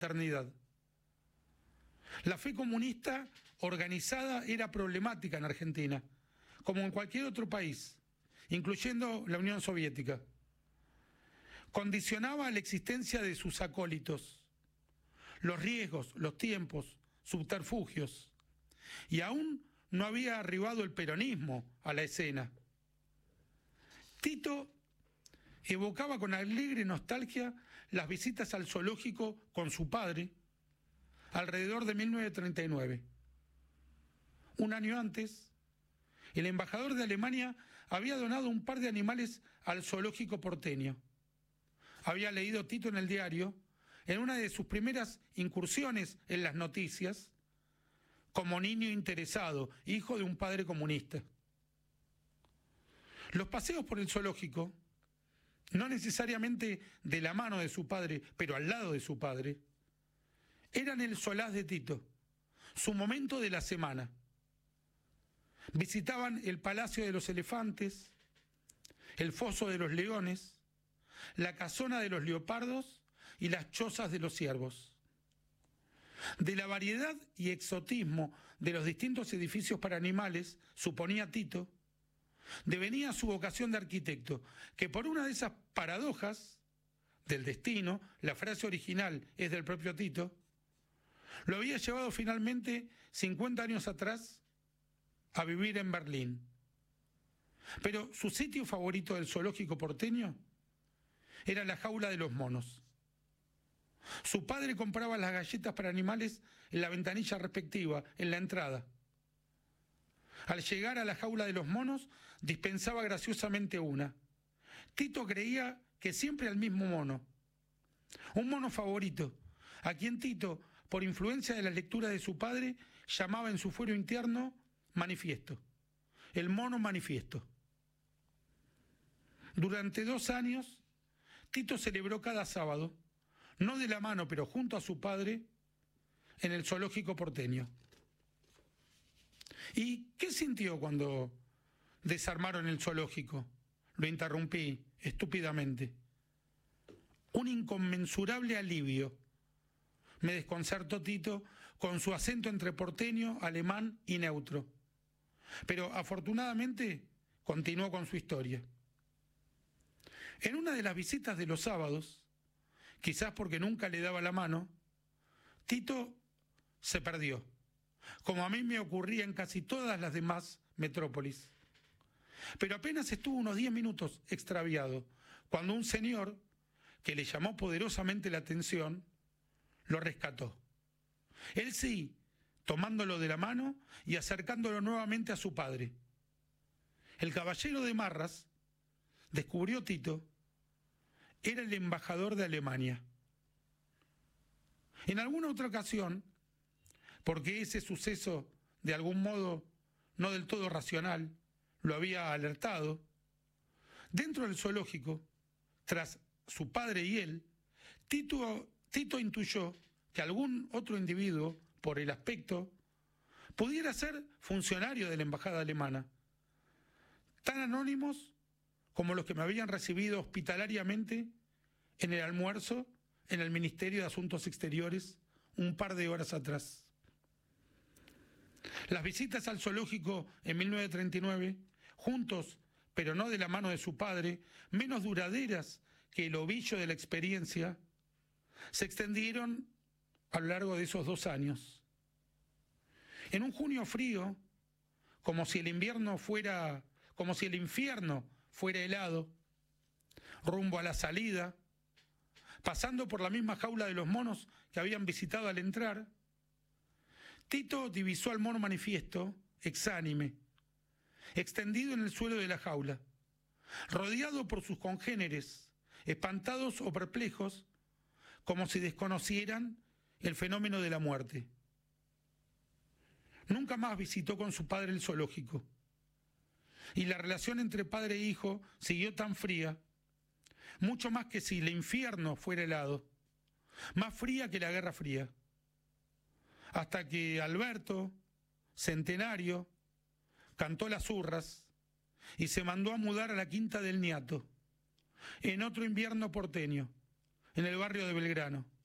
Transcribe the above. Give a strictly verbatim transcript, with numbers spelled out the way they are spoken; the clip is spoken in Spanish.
fraternidad. La fe comunista organizada era problemática en Argentina, como en cualquier otro país, incluyendo la Unión Soviética. Condicionaba la existencia de sus acólitos, los riesgos, los tiempos, subterfugios, y aún no había arribado el peronismo a la escena. Tito evocaba con alegre nostalgia las visitas al zoológico con su padre alrededor de mil novecientos treinta y nueve. Un año antes, el embajador de Alemania había donado un par de animales al zoológico porteño. Había leído Tito en el diario, en una de sus primeras incursiones en las noticias, como niño interesado, hijo de un padre comunista. Los paseos por el zoológico, no necesariamente de la mano de su padre, pero al lado de su padre, eran el solaz de Tito, su momento de la semana. Visitaban el Palacio de los Elefantes, el Foso de los Leones, la Casona de los Leopardos y las Chozas de los Ciervos. De la variedad y exotismo de los distintos edificios para animales, suponía Tito, devenía su vocación de arquitecto, que por una de esas paradojas del destino, la frase original es del propio Tito, lo había llevado finalmente cincuenta años atrás a vivir en Berlín. Pero su sitio favorito del zoológico porteño era la jaula de los monos. Su padre compraba las galletas para animales en la ventanilla respectiva, en la entrada. Al llegar a la jaula de los monos, dispensaba graciosamente una. Tito creía que siempre al mismo mono. Un mono favorito, a quien Tito, por influencia de la lectura de su padre, llamaba en su fuero interno Manifiesto. El mono Manifiesto. Durante dos años, Tito celebró cada sábado, no de la mano, pero junto a su padre, en el zoológico porteño. ¿Y qué sintió cuando desarmaron el zoológico? Lo interrumpí estúpidamente. Un inconmensurable alivio. Me desconcertó Tito con su acento entre porteño, alemán y neutro. Pero afortunadamente continuó con su historia. En una de las visitas de los sábados, quizás porque nunca le daba la mano, Tito se perdió, como a mí me ocurría en casi todas las demás metrópolis. Pero apenas estuvo unos diez minutos extraviado, cuando un señor, que le llamó poderosamente la atención, lo rescató. Él sí, tomándolo de la mano y acercándolo nuevamente a su padre. El caballero de Marras, descubrió Tito, era el embajador de Alemania. En alguna otra ocasión, porque ese suceso, de algún modo no del todo racional, lo había alertado, dentro del zoológico, tras su padre y él, Tito, Tito intuyó que algún otro individuo, por el aspecto, pudiera ser funcionario de la embajada alemana, tan anónimos como los que me habían recibido hospitalariamente en el almuerzo en el Ministerio de Asuntos Exteriores un par de horas atrás. Las visitas al zoológico en mil novecientos treinta y nueve, juntos, pero no de la mano de su padre, menos duraderas que el ovillo de la experiencia, se extendieron a lo largo de esos dos años. En un junio frío, como si el invierno fuera, como si el infierno fuera helado, rumbo a la salida, pasando por la misma jaula de los monos que habían visitado al entrar, Tito divisó al mono Manifiesto, exánime, extendido en el suelo de la jaula, rodeado por sus congéneres, espantados o perplejos, como si desconocieran el fenómeno de la muerte. Nunca más visitó con su padre el zoológico, y la relación entre padre e hijo siguió tan fría, mucho más que si el infierno fuera helado, más fría que la Guerra Fría, hasta que Alberto, centenario, cantó las hurras y se mandó a mudar a la Quinta del Niato, en otro invierno porteño, en el barrio de Belgrano.